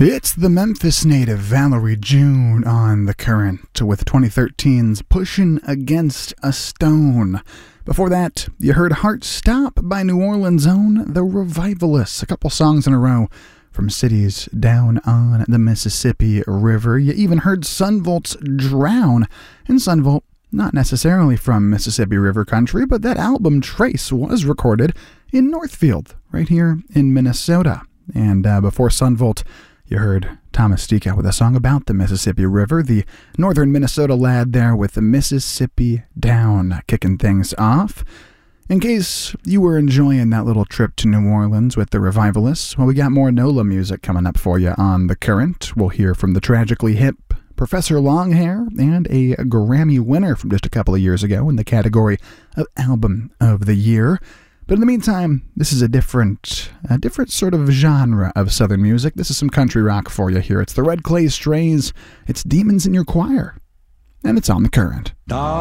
It's the Memphis native Valerie June on The Current with 2013's Pushin' Against a Stone. Before that, you heard Heart Stop by New Orleans' own The Revivalists, a couple songs in a row from cities down on the Mississippi River. You even heard Sunvolt's Drown, and Sunvolt, not necessarily from Mississippi River country, but that album Trace was recorded in Northfield, right here in Minnesota. And before Sunvolt, you heard Thomas Stika with a song about the Mississippi River, the northern Minnesota lad there with the Mississippi Down, kicking things off. In case you were enjoying that little trip to New Orleans with the Revivalists, well, we got more NOLA music coming up for you on The Current. We'll hear from the tragically hip Professor Longhair and a Grammy winner from just a couple of years ago in the category of Album of the Year. But in the meantime, this is a different sort of genre of Southern music. This is some country rock for you here. It's the Red Clay Strays. It's Demons in Your Choir. And it's on The Current.